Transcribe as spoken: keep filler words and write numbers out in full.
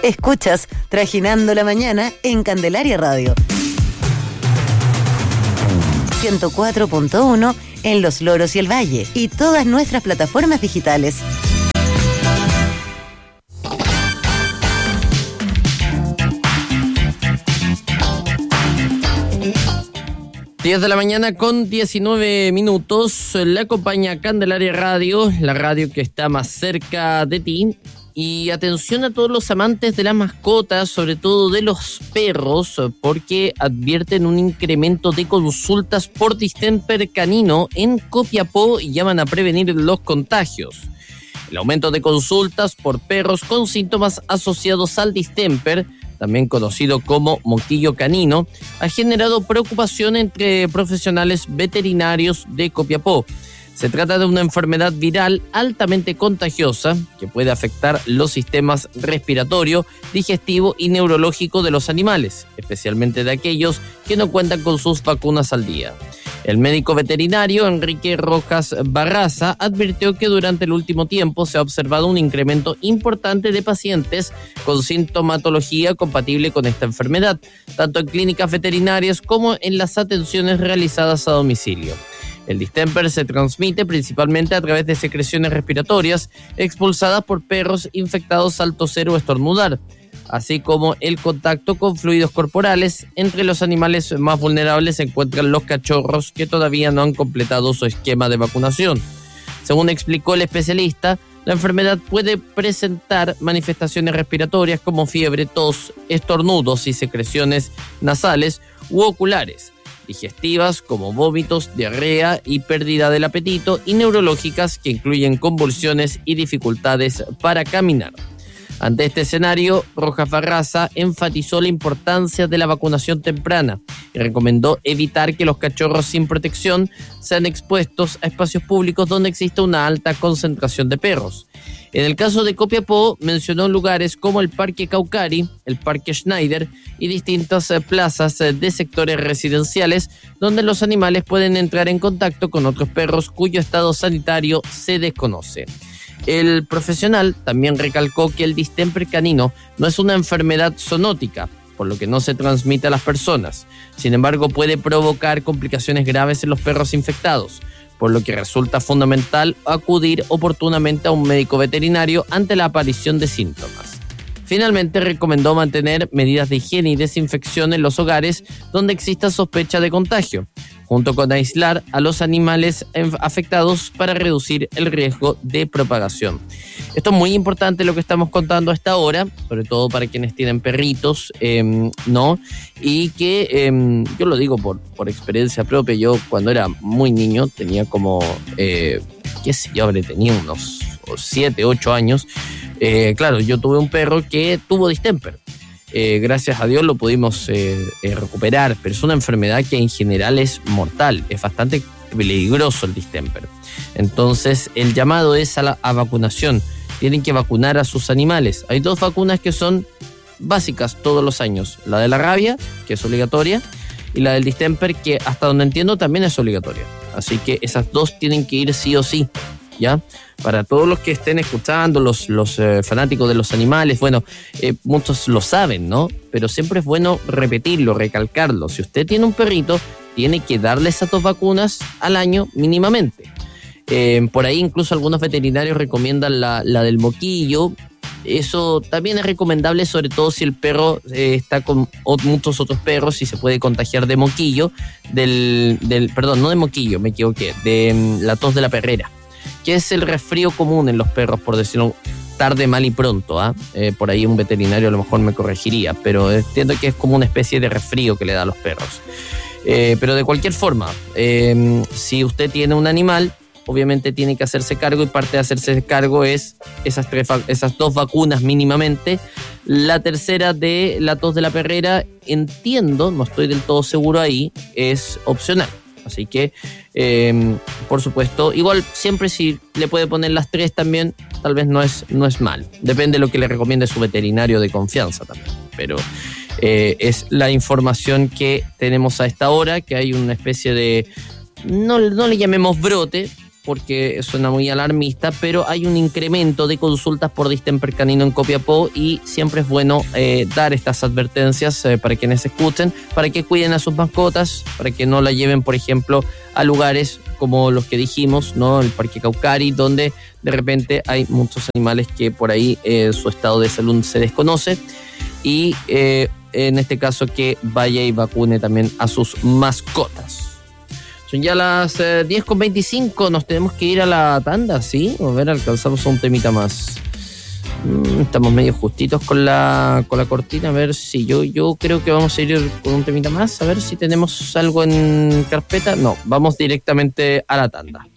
Escuchas Trajinando la Mañana en Candelaria Radio. ciento cuatro punto uno en Los Loros y el Valle y todas nuestras plataformas digitales. diez de la mañana con diecinueve minutos. La acompaña Candelaria Radio, la radio que está más cerca de ti. Y atención a todos los amantes de las mascotas, sobre todo de los perros, porque advierten un incremento de consultas por distemper canino en Copiapó y llaman a prevenir los contagios. El aumento de consultas por perros con síntomas asociados al distemper, también conocido como moquillo canino, ha generado preocupación entre profesionales veterinarios de Copiapó. Se trata de una enfermedad viral altamente contagiosa que puede afectar los sistemas respiratorio, digestivo y neurológico de los animales, especialmente de aquellos que no cuentan con sus vacunas al día. El médico veterinario Enrique Rojas Barraza advirtió que durante el último tiempo se ha observado un incremento importante de pacientes con sintomatología compatible con esta enfermedad, tanto en clínicas veterinarias como en las atenciones realizadas a domicilio. El distemper se transmite principalmente a través de secreciones respiratorias expulsadas por perros infectados al toser o estornudar, así como el contacto con fluidos corporales. Entre los animales más vulnerables se encuentran los cachorros que todavía no han completado su esquema de vacunación. Según explicó el especialista, la enfermedad puede presentar manifestaciones respiratorias como fiebre, tos, estornudos y secreciones nasales u oculares, digestivas como vómitos, diarrea y pérdida del apetito, y neurológicas que incluyen convulsiones y dificultades para caminar. Ante este escenario, Rojas Barraza enfatizó la importancia de la vacunación temprana y recomendó evitar que los cachorros sin protección sean expuestos a espacios públicos donde exista una alta concentración de perros. En el caso de Copiapó, mencionó lugares como el Parque Caucari, el Parque Schneider y distintas plazas de sectores residenciales donde los animales pueden entrar en contacto con otros perros cuyo estado sanitario se desconoce. El profesional también recalcó que el distemper canino no es una enfermedad zoonótica, por lo que no se transmite a las personas. Sin embargo, puede provocar complicaciones graves en los perros infectados, por lo que resulta fundamental acudir oportunamente a un médico veterinario ante la aparición de síntomas. Finalmente, recomendó mantener medidas de higiene y desinfección en los hogares donde exista sospecha de contagio, junto con aislar a los animales afectados para reducir el riesgo de propagación. Esto es muy importante lo que estamos contando a esta hora, sobre todo para quienes tienen perritos, eh, ¿no? Y que eh, yo lo digo por, por experiencia propia. Yo cuando era muy niño, tenía como, eh, qué sé yo, habré tenido unos siete, ocho años. Eh, claro, yo tuve un perro que tuvo distemper. Eh, gracias a Dios lo pudimos eh, eh, recuperar, pero es una enfermedad que en general es mortal, es bastante peligroso el distemper. Entonces el llamado es a la a vacunación. Tienen que vacunar a sus animales. Hay dos vacunas que son básicas todos los años: la de la rabia, que es obligatoria, y la del distemper, que hasta donde entiendo también es obligatoria. Así que esas dos tienen que ir sí o sí, ¿ya? Para todos los que estén escuchando, los, los eh, fanáticos de los animales, bueno, eh, muchos lo saben, ¿no? Pero siempre es bueno repetirlo, recalcarlo. Si usted tiene un perrito, tiene que darle esas dos vacunas al año mínimamente. Eh, por ahí incluso algunos veterinarios recomiendan la, la del moquillo. Eso también es recomendable, sobre todo si el perro eh, está con o, muchos otros perros y se puede contagiar de moquillo, del, del perdón, no de moquillo, me equivoqué, de um, la tos de la perrera, que es el resfrío común en los perros, por decirlo tarde, mal y pronto. ¿ah? Eh, por ahí un veterinario a lo mejor me corregiría, pero entiendo que es como una especie de resfrío que le da a los perros. Eh, pero de cualquier forma, eh, si usted tiene un animal, obviamente tiene que hacerse cargo, y parte de hacerse cargo es esas, tres, esas dos vacunas mínimamente. La tercera, de la tos de la perrera, entiendo, no estoy del todo seguro ahí, es opcional. Así que, eh, por supuesto, igual siempre si le puede poner las tres también, tal vez no es, no es mal. Depende de lo que le recomiende su veterinario de confianza también. Pero eh, es la información que tenemos a esta hora, que hay una especie de, no, no le llamemos brote, porque suena muy alarmista, pero hay un incremento de consultas por distemper canino en Copiapó y siempre es bueno eh, dar estas advertencias eh, para quienes escuchen, para que cuiden a sus mascotas, para que no la lleven, por ejemplo, a lugares como los que dijimos, ¿no? El Parque Caucari, donde de repente hay muchos animales que por ahí eh, su estado de salud se desconoce, y eh, en este caso que vaya y vacune también a sus mascotas. Son ya las eh, diez con veinticinco, nos tenemos que ir a la tanda, ¿sí? A ver, alcanzamos a un temita más. Mm, estamos medio justitos con la con la cortina, a ver si yo, yo creo que vamos a ir con un temita más, a ver si tenemos algo en carpeta. No, vamos directamente a la tanda.